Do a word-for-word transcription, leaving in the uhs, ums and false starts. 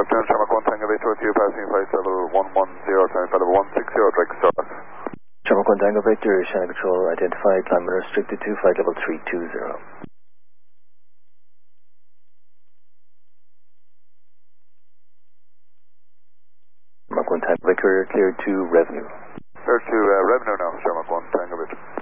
afternoon, Shamrock one Tango Victor to you, passing flight level one one zero, climb flight level one six zero, direct start. Shamrock one Tango Victor, channel control identified, climb restricted to flight level three two zero. Shamrock one Tango Victor, cleared to revenue. Clear to uh, revenue now, Shamrock one Tango Victor.